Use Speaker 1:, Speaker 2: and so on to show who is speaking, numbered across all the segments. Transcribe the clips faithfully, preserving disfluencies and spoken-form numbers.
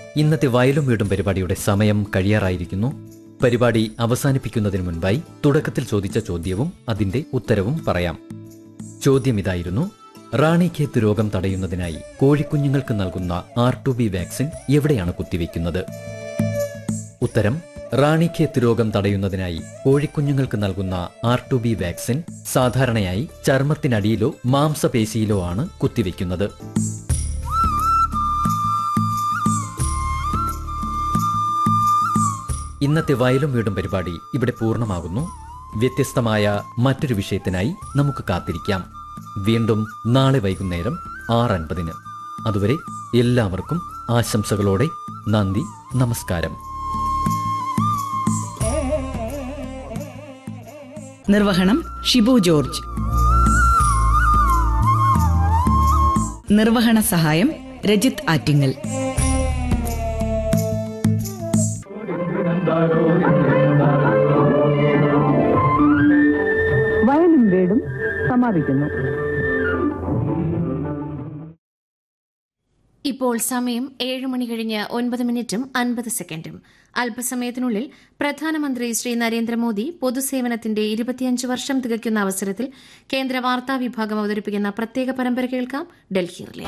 Speaker 1: ഇന്നത്തെ വയലും വീടും പരിപാടിയുടെ സമയം കഴിയാറായിരിക്കുന്നു. പരിപാടി അവസാനിപ്പിക്കുന്നതിന് മുൻപായി തുടക്കത്തിൽ ചോദിച്ച ചോദ്യവും അതിന്റെ ഉത്തരവും പറയാം. ചോദ്യം ഇതായിരുന്നു: റാണിഖേത്ത് രോഗം തടയുന്നതിനായി കോഴിക്കുഞ്ഞുങ്ങൾക്ക് നൽകുന്ന ആർ ടു ബി വാക്സിൻ എവിടെയാണ് കുത്തിവെക്കുന്നത്? ഉത്തരം: റാണിഖേത്ത് രോഗം തടയുന്നതിനായി കോഴിക്കുഞ്ഞുങ്ങൾക്ക് നൽകുന്ന ആർ ടു ബി വാക്സിൻ സാധാരണയായി ചർമ്മത്തിനടിയിലോ മാംസപേശിയിലോ ആണ് കുത്തിവെക്കുന്നത്. ഇന്നത്തെ വയലും വീടും പരിപാടി ഇവിടെ പൂർണ്ണമാകുന്നു. വ്യത്യസ്തമായ മറ്റൊരു വിഷയത്തിനായി നമുക്ക് കാത്തിരിക്കാം. വീണ്ടും നാളെ വൈകുന്നേരം ആറ് അൻപതിന്. അതുവരെ എല്ലാവർക്കും ആശംസകളോടെ നന്ദി, നമസ്കാരം.
Speaker 2: നിർവഹണം ഷിബു ജോർജ്. നിർവഹണ സഹായം രജിത് ആറ്റിങ്ങൽ.
Speaker 3: വയലും വീടും സമാപിക്കുന്നു.
Speaker 4: ഇപ്പോൾ സമയം ഏഴ് മണി കഴിഞ്ഞ് ഒൻപത് മിനിറ്റും അൻപത് സെക്കൻഡും. അല്പസമയത്തിനുള്ളിൽ പ്രധാനമന്ത്രി ശ്രീ നരേന്ദ്രമോദി പൊതുസേവനത്തിന്റെ ഇരുപത്തിയഞ്ച് വർഷം തികയ്ക്കുന്ന അവസരത്തിൽ കേന്ദ്ര വാർത്താ വിഭാഗം അവതരിപ്പിക്കുന്ന പ്രത്യേക പരമ്പര കേൾക്കാം. ഡൽഹിയിലെ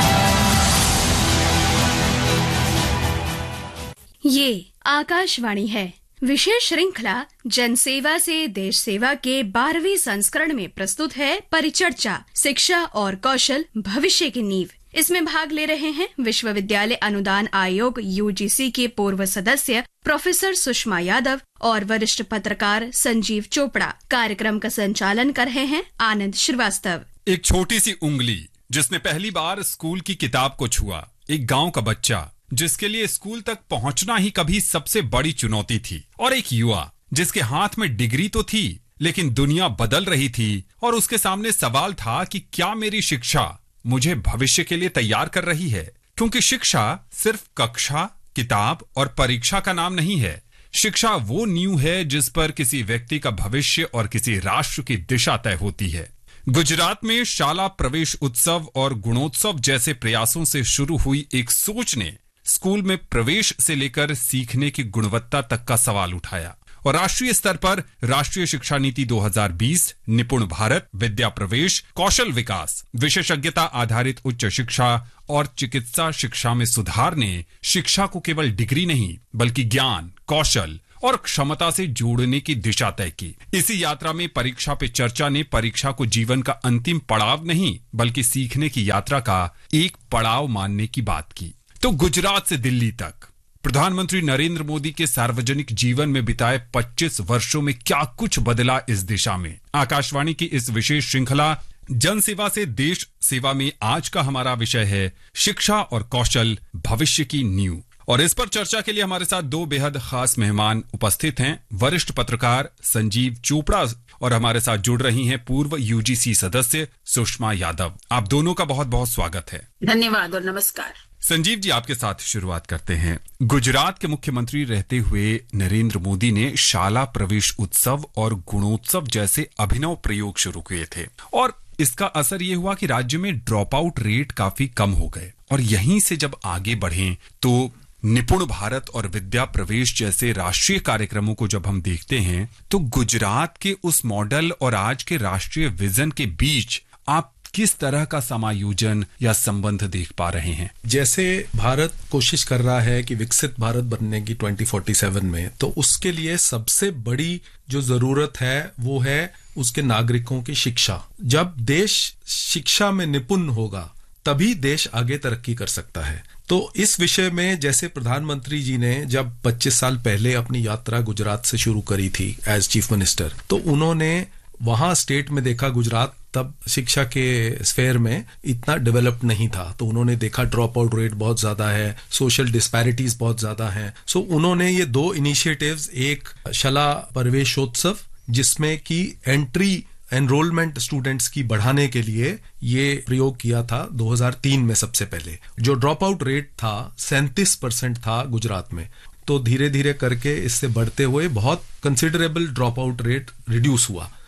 Speaker 5: ये आकाशवाणी है। विशेष श्रृंखला जनसेवा से देश सेवा के बारहवीं संस्करण में प्रस्तुत है परिचर्चा, शिक्षा और कौशल भविष्य की नींव। इसमें भाग ले रहे हैं विश्वविद्यालय अनुदान आयोग यूजीसी के पूर्व सदस्य प्रोफेसर सुषमा यादव और वरिष्ठ पत्रकार संजीव चोपड़ा। कार्यक्रम का संचालन कर रहे हैं आनंद श्रीवास्तव।
Speaker 6: एक छोटी सी उंगली जिसने पहली बार स्कूल की किताब को छुआ, एक गांव का बच्चा जिसके लिए स्कूल तक पहुंचना ही कभी सबसे बड़ी चुनौती थी, और एक युवा जिसके हाथ में डिग्री तो थी लेकिन दुनिया बदल रही थी और उसके सामने सवाल था कि क्या मेरी शिक्षा मुझे भविष्य के लिए तैयार कर रही है? क्योंकि शिक्षा सिर्फ कक्षा, किताब और परीक्षा का नाम नहीं है। शिक्षा वो नींव है जिस पर किसी व्यक्ति का भविष्य और किसी राष्ट्र की दिशा तय होती है। गुजरात में शाला प्रवेश उत्सव और गुणोत्सव जैसे प्रयासों से शुरू हुई एक सोच ने स्कूल में प्रवेश से लेकर सीखने की गुणवत्ता तक का सवाल उठाया, और राष्ट्रीय स्तर पर राष्ट्रीय शिक्षा नीति दो हज़ार बीस, निपुण भारत, विद्या प्रवेश, कौशल विकास, विशेषज्ञता आधारित उच्च शिक्षा और चिकित्सा शिक्षा में सुधार ने शिक्षा को केवल डिग्री नहीं बल्कि ज्ञान, कौशल और क्षमता से जोड़ने की दिशा तय की। इसी यात्रा में परीक्षा पे चर्चा ने परीक्षा को जीवन का अंतिम पड़ाव नहीं बल्कि सीखने की यात्रा का एक पड़ाव मानने की बात की। तो गुजरात से दिल्ली तक प्रधानमंत्री नरेंद्र मोदी के सार्वजनिक जीवन में बिताए पच्चीस वर्षों में क्या कुछ बदला इस दिशा में। आकाशवाणी की इस विशेष श्रृंखला जन सेवा से देश सेवा में आज का हमारा विषय है शिक्षा और कौशल भविष्य की नींव, और इस पर चर्चा के लिए हमारे साथ दो बेहद खास मेहमान उपस्थित हैं। वरिष्ठ पत्रकार संजीव चोपड़ा और हमारे साथ जुड़ रही हैं पूर्व यूजीसी सदस्य सुषमा यादव। आप दोनों का बहुत बहुत स्वागत है।
Speaker 7: धन्यवाद और नमस्कार।
Speaker 6: संजीव जी, आपके साथ शुरुआत करते हैं। गुजरात के मुख्यमंत्री रहते हुए नरेंद्र मोदी ने शाला प्रवेश उत्सव और गुणोत्सव जैसे अभिनव प्रयोग शुरू किए थे, और इसका असर ये हुआ कि राज्य में ड्रॉप आउट रेट काफी कम हो गए। और यहीं से जब आगे बढ़ें तो निपुण भारत और विद्या प्रवेश जैसे राष्ट्रीय कार्यक्रमों को जब हम देखते हैं तो गुजरात के उस मॉडल और आज के राष्ट्रीय विजन के बीच आप किस तरह का समायोजन या संबंध देख पा रहे हैं?
Speaker 8: जैसे भारत कोशिश कर रहा है कि विकसित भारत बनने की ट्वेंटी फोर्टी सेवन में, तो उसके लिए सबसे बड़ी जो जरूरत है वो है उसके नागरिकों की शिक्षा। जब देश शिक्षा में निपुण होगा तभी देश आगे तरक्की कर सकता है। तो इस विषय में जैसे प्रधानमंत्री जी ने जब पच्चीस साल पहले अपनी यात्रा गुजरात से शुरू करी थी एज चीफ मिनिस्टर, तो उन्होंने वहां स्टेट में देखा गुजरात तब शिक्षा के स्फेयर में इतना डेवलप्ड नहीं था, तो उन्होंने देखा ड्रॉप आउट रेट बहुत ज्यादा है, सोशल डिस्पैरिटीज बहुत ज्यादा हैं। सो उन्होंने ये दो इनिशिएटिव्स, एक शाला प्रवेशोत्सव जिसमें कि एंट्री एनरोलमेंट स्टूडेंट्स की बढ़ाने के लिए ये प्रयोग किया था दो हज़ार तीन में सबसे पहले। जो ड्रॉप आउट रेट था सैंतीस परसेंट था गुजरात में, तो धीरे धीरे करके इससे बढ़ते हुए बहुत considerable drop out rate reduce हुआ।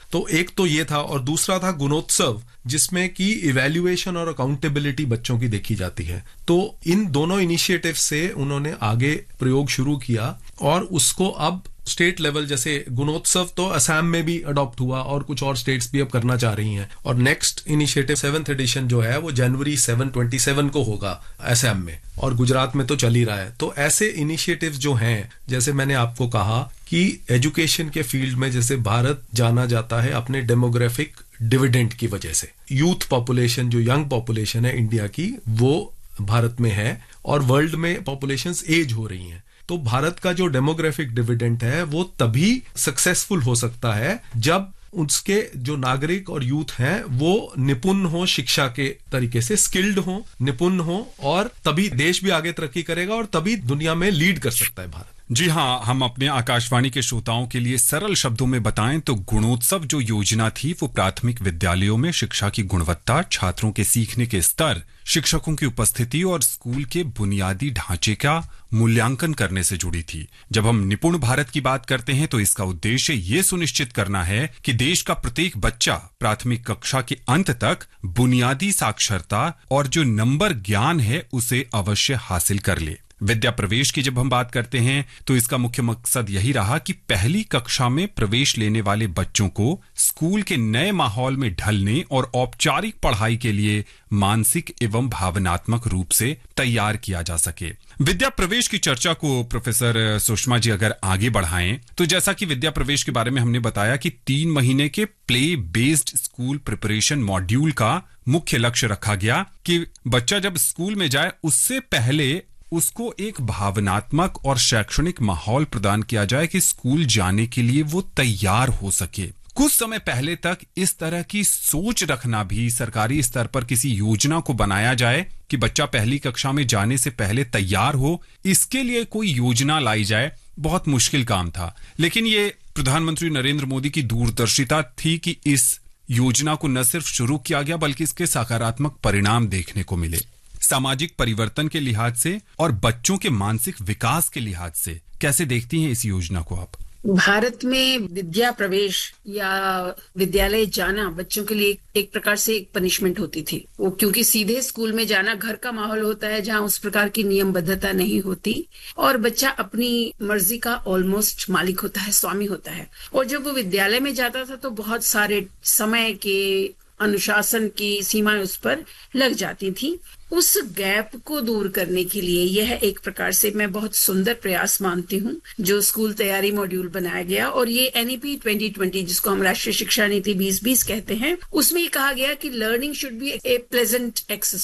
Speaker 8: तो एक तो ये था, और दूसरा था गुणोत्सव, जिसमें कि इवैल्यूएशन और अकाउंटेबिलिटी बच्चों की देखी जाती है। तो इन दोनों इनिशिएटिव से उन्होंने आगे प्रयोग शुरू किया और उसको अब स्टेट लेवल, जैसे गुणोत्सव तो असम में भी अडॉप्ट हुआ और कुछ और स्टेट्स भी अब करना चाह रही हैं, और नेक्स्ट इनिशिएटिव सेवंथ एडिशन जो है वो जनवरी सेवन ट्वेंटी सेवन को होगा असम में, और गुजरात में तो चल ही रहा है। तो ऐसे इनिशिएटिव्स जो हैं, जैसे मैंने आपको कहा कि एजुकेशन के फील्ड में जैसे भारत जाना जाता है अपने डेमोग्राफिक डिविडेंड की वजह से, यूथ पॉपुलेशन जो यंग पॉपुलेशन है इंडिया की वो भारत में है, और वर्ल्ड में पॉपुलेशंस एज हो रही हैं। तो भारत का जो डेमोग्राफिक डिविडेंड है वो तभी सक्सेसफुल हो सकता है जब उसके जो नागरिक और यूथ हैं वो निपुण हो, शिक्षा के तरीके से स्किल्ड हो, निपुण हो, और तभी देश भी आगे तरक्की करेगा और तभी दुनिया में लीड कर सकता है भारत।
Speaker 6: जी हाँ, हम अपने आकाशवाणी के श्रोताओं के लिए सरल शब्दों में बताएं तो गुणोत्सव जो योजना थी वो प्राथमिक विद्यालयों में शिक्षा की गुणवत्ता, छात्रों के सीखने के स्तर, शिक्षकों की उपस्थिति और स्कूल के बुनियादी ढांचे का मूल्यांकन करने से जुड़ी थी। जब हम निपुण भारत की बात करते हैं तो इसका उद्देश्य ये सुनिश्चित करना है कि देश का प्रत्येक बच्चा प्राथमिक कक्षा के अंत तक बुनियादी साक्षरता और जो नंबर ज्ञान है उसे अवश्य हासिल कर ले। विद्या प्रवेश की जब हम बात करते हैं तो इसका मुख्य मकसद यही रहा कि पहली कक्षा में प्रवेश लेने वाले बच्चों को स्कूल के नए माहौल में ढलने और औपचारिक पढ़ाई के लिए मानसिक एवं भावनात्मक रूप से तैयार किया जा सके। विद्या प्रवेश की चर्चा को प्रोफेसर सुषमा जी अगर आगे बढ़ाएं तो जैसा कि विद्या प्रवेश के बारे में हमने बताया कि तीन महीने के play based school preparation module का मुख्य लक्ष्य रखा गया कि बच्चा जब स्कूल में जाए उससे पहले उसको एक भावनात्मक और शैक्षणिक माहौल प्रदान किया जाए कि स्कूल जाने के लिए वो तैयार हो सके। कुछ समय पहले तक इस तरह की सोच रखना भी, सरकारी स्तर पर किसी योजना को बनाया जाए कि बच्चा पहली कक्षा में जाने से पहले तैयार हो, इसके लिए कोई योजना लाई जाए, बहुत मुश्किल काम था। लेकिन ये प्रधानमंत्री नरेंद्र मोदी की दूरदर्शिता थी कि इस योजना को न सिर्फ शुरू किया गया बल्कि इसके सकारात्मक परिणाम देखने को मिले। सामाजिक परिवर्तन के लिहाज से और बच्चों के मानसिक विकास के लिहाज से कैसे देखती हैं इस योजना को आप?
Speaker 7: भारत में विद्या प्रवेश या विद्यालय जाना बच्चों के लिए एक प्रकार से एक पनिशमेंट होती थी, वो क्योंकि सीधे स्कूल में जाना घर का माहौल होता है जहाँ उस प्रकार की नियमबद्धता नहीं होती और बच्चा अपनी मर्जी का ऑलमोस्ट मालिक होता है, स्वामी होता है। और जब वो विद्यालय में जाता था तो बहुत सारे समय के अनुशासन की सीमाएं उस पर लग जाती थी। उस गैप को दूर करने के लिए यह एक प्रकार से मैं बहुत सुंदर प्रयास मानती हूँ जो स्कूल तैयारी मॉड्यूल बनाया गया। और ये एनईपी ट्वेंटी ट्वेंटी जिसको हम राष्ट्रीय शिक्षा नीति बीस बीस कहते हैं, उसमें ये कहा गया कि learning should be A pleasant exercise.